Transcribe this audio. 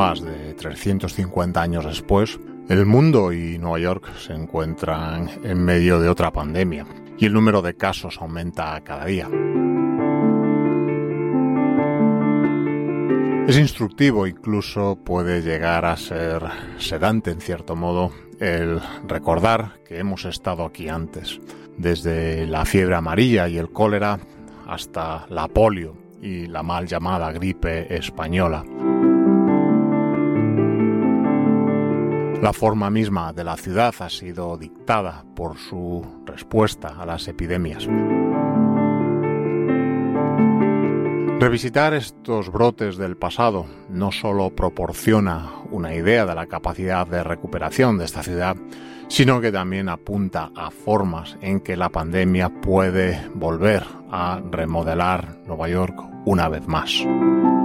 Más de 350 años después, el mundo y Nueva York se encuentran en medio de otra pandemia y el número de casos aumenta cada día. Es instructivo, incluso puede llegar a ser sedante en cierto modo, el recordar que hemos estado aquí antes, desde la fiebre amarilla y el cólera hasta la polio y la mal llamada gripe española. La forma misma de la ciudad ha sido dictada por su respuesta a las epidemias. Revisitar estos brotes del pasado no solo proporciona una idea de la capacidad de recuperación de esta ciudad, sino que también apunta a formas en que la pandemia puede volver a remodelar Nueva York una vez más.